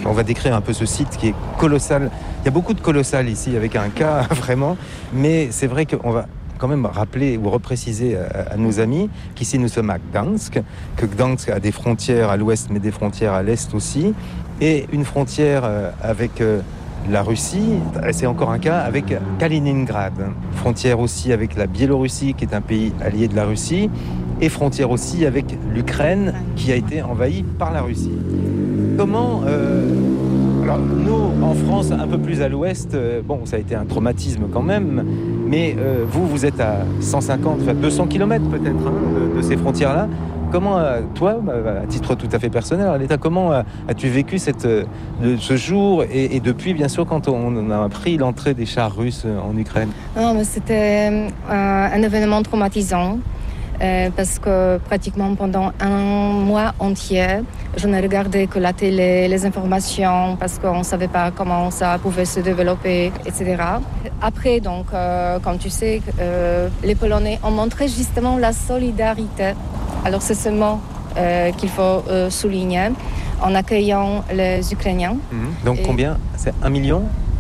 On va décrire un peu ce site qui est colossal. Il y a beaucoup de colossal ici, avec un K vraiment. Mais c'est vrai qu'on va quand même rappeler ou repréciser à nos amis qu'ici nous sommes à Gdansk, que Gdansk a des frontières à l'ouest mais des frontières à l'est aussi, et une frontière avec la Russie, c'est encore un cas, avec Kaliningrad, frontière aussi avec la Biélorussie qui est un pays allié de la Russie, et frontière aussi avec l'Ukraine qui a été envahie par la Russie. Comment... Alors nous, en France, un peu plus à l'ouest, ça a été un traumatisme quand même, mais vous êtes à 150, 200 km peut-être de ces frontières-là. Comment, toi, à titre tout à fait personnel, Arletta, comment as-tu vécu ce jour et depuis, bien sûr, quand on a appris l'entrée des chars russes en Ukraine? Non, mais c'était un événement traumatisant. Parce que pratiquement pendant un mois entier, je ne regardais que la télé, les informations, parce qu'on ne savait pas comment ça pouvait se développer, etc. Après, donc, comme tu sais, les Polonais ont montré justement la solidarité. Alors c'est ce mot qu'il faut souligner, en accueillant les Ukrainiens. Donc combien? C'est 1 million?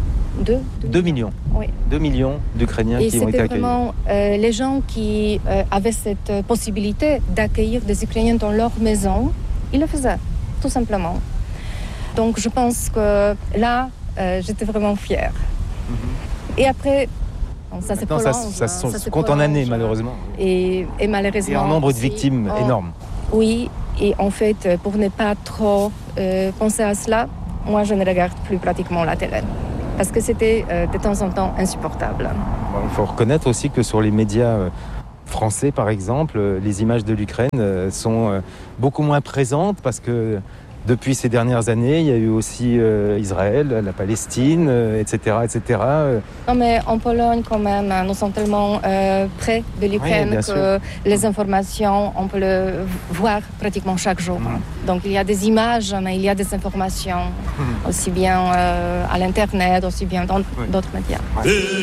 2 millions. Oui. 2 millions d'Ukrainiens qui ont été accueillis. Et c'était vraiment les gens qui avaient cette possibilité d'accueillir des Ukrainiens dans leur maison, ils le faisaient, tout simplement. Donc je pense que là, j'étais vraiment fière. Et après, ça se prolonge. Ça se compte en années, malheureusement. Et malheureusement... Et en nombre de victimes énorme. Oui, et en fait, pour ne pas trop penser à cela, moi, je ne regarde plus pratiquement la télé. Parce que c'était de temps en temps insupportable. Il faut reconnaître aussi que sur les médias français, par exemple, les images de l'Ukraine sont beaucoup moins présentes parce que depuis ces dernières années, il y a eu aussi Israël, la Palestine, etc., etc. Non, mais en Pologne, quand même, nous sommes tellement près de l'Ukraine que les informations, on peut le voir pratiquement chaque jour. Donc, il y a des images, mais il y a des informations, aussi bien à l'Internet, aussi bien dans d'autres médias.